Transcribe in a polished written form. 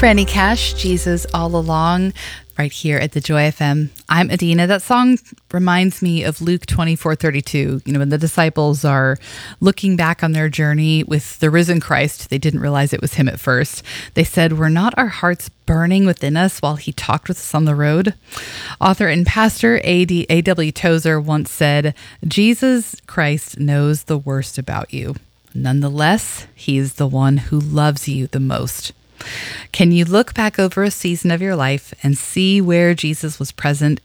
Franny Cash, Jesus All Along, right here at the Joy FM. I'm Adina. That song reminds me of Luke 24:32. When the disciples are looking back on their journey with the risen Christ, they didn't realize it was him at first. They said, "Were not our hearts burning within us while he talked with us on the road?" Author and pastor A.W. Tozer once said, "Jesus Christ knows the worst about you. Nonetheless, he's the one who loves you the most." Can you look back over a season of your life and see where Jesus was present